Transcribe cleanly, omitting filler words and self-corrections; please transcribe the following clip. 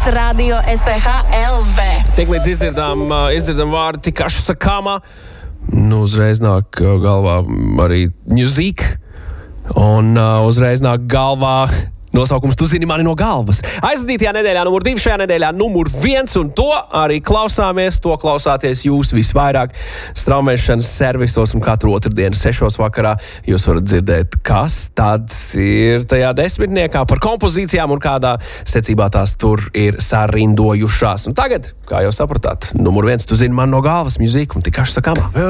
uz Radio SVH LV. Tiklīdz izdzirdam vārdu tikašu sakāmā, uzreiz nāk galvā arī Music, un uzreiz nāk galvā nosaukums Tu zini mani no galvas. Aizvadītajā nedēļā numur 2, šajā nedēļā numur 1, un to arī klausāmies, to klausāties jūs visvairāk straumēšanas servisos, un katru otrdienu 6 vakarā jūs varat dzirdēt, kas tad ir tajā 10, par kompozīcijām un kādā secībā tās tur ir sarindojušās. Un tagad, kā jau sapratāt, numur 1 Tu zini mani no galvas, Music un tikašu sakāmā.